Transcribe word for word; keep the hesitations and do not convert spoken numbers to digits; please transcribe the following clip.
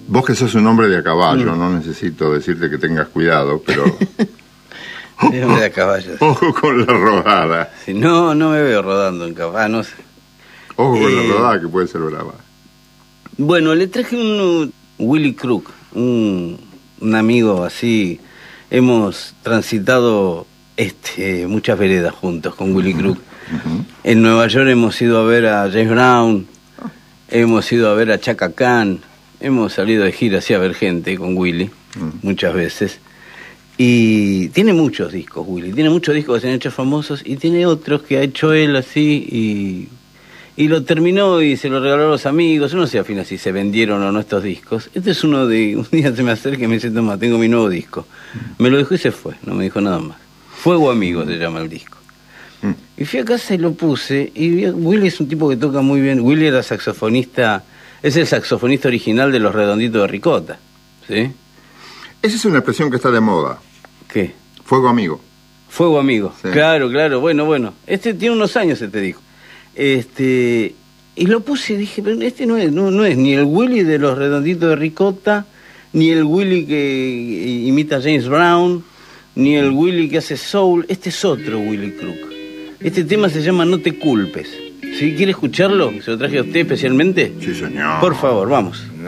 Vos que sos un hombre de a caballo, mm. no necesito decirte que tengas cuidado, pero... Sí, hombre de a caballo. Ojo con la rodada. Sí, no, no me veo rodando en caballo, no sé. Ojo con eh, la rodada, que puede ser brava. Bueno, le traje un Willy Crook, un, un amigo así. Hemos transitado este, muchas veredas juntos con Willy Crook. Uh-huh. En Nueva York hemos ido a ver a James Brown, oh. hemos ido a ver a Chaka Khan, hemos salido de gira así a ver gente con Willy, uh-huh. muchas veces. Y tiene muchos discos, Willy, tiene muchos discos que se han hecho famosos y tiene otros que ha hecho él así y, y lo terminó y se lo regaló a los amigos. No sé al final si se vendieron o no estos discos. Este es uno de, un día se me acerca y me dice, toma, tengo mi nuevo disco. Me lo dejó y se fue, no me dijo nada más. Fuego Amigo se llama el disco. Y fui a casa y lo puse, y Willy es un tipo que toca muy bien. Willy era saxofonista, es el saxofonista original de Los Redonditos de Ricota, ¿sí? Esa es una expresión que está de moda. ¿Qué? Fuego Amigo. Fuego Amigo, sí. Claro, claro, bueno, bueno. Este tiene unos años este disco. Este, y lo puse y dije, pero este no es, no, no es ni el Willy de Los Redonditos de Ricota, ni el Willy que imita a James Brown, ni el Willy que hace soul. Este es otro Willy Crook. Este tema se llama No te culpes. ¿Sí? ¿Quiere escucharlo? ¿Se lo traje a usted especialmente? Sí, señor. Por favor, vamos.